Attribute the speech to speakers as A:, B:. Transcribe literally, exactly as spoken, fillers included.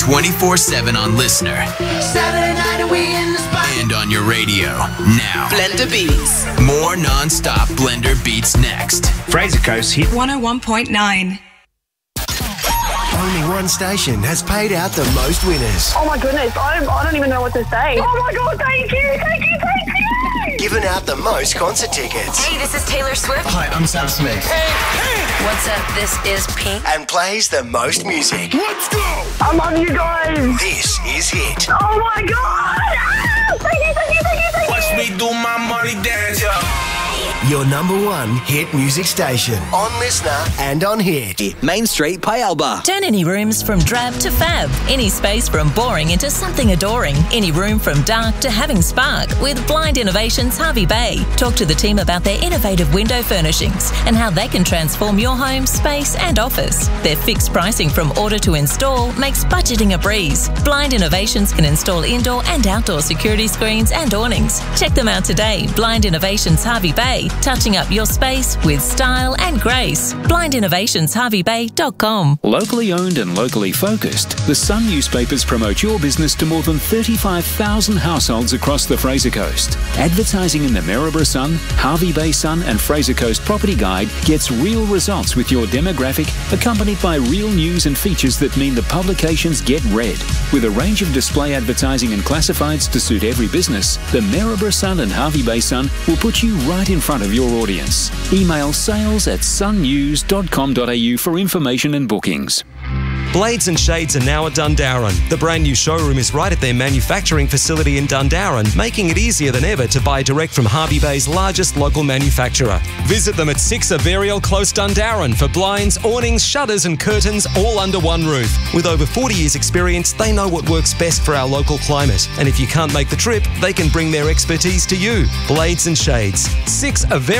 A: twenty-four seven on Listener.
B: Saturday night and we in the spot.
A: And on your radio. Now.
C: Blender Beats.
A: More non-stop Blender Beats next.
D: Fraser Coast hit
E: one oh one point nine.
F: Only one station has paid out the most winners.
G: Oh my goodness, I don't, I don't even know what to say. Oh my God, thank you, thank you, thank you.
F: Given out the most concert tickets.
H: Hey, this is Taylor Swift.
I: Hi, I'm Sam Smith.
H: Hey, hey. What's up? This is Pink.
F: And plays the most music.
I: Let's go!
G: I love you guys.
F: This is Hit.
G: Oh my God. Ah, thank you, thank you, thank you, thank you.
I: Watch me do my money dance, yo.
F: Your number one hit music station. On Listener and on Hit.
J: Main Street, Payalba.
K: Turn any rooms from drab to fab. Any space from boring into something adoring. Any room from dark to having spark. With Blind Innovations Harvey Bay. Talk to the team about their innovative window furnishings and how they can transform your home, space and office. Their fixed pricing from order to install makes budgeting a breeze. Blind Innovations can install indoor and outdoor security screens and awnings. Check them out today. Blind Innovations Harvey Bay. Touching up your space with style and grace. blind innovations harvey bay dot com.
L: Locally owned and locally focused, the Sun newspapers promote your business to more than thirty-five thousand households across the Fraser Coast. Advertising in the Maryborough Sun, Harvey Bay Sun and Fraser Coast Property Guide gets real results with your demographic, accompanied by real news and features that mean the publications get read. With a range of display advertising and classifieds to suit every business, the Maryborough Sun and Harvey Bay Sun will put you right in front of your audience. Email sales at sun news dot com dot a u for information and bookings.
M: Blades and Shades are now at Dundarren. The brand new showroom is right at their manufacturing facility in Dundarren, making it easier than ever to buy direct from Harvey Bay's largest local manufacturer. Visit them at six Averial Close, Dundarren for blinds, awnings, shutters and curtains all under one roof. With over forty years experience, they know what works best for our local climate. And if you can't make the trip, they can bring their expertise to you. Blades and Shades. six Averial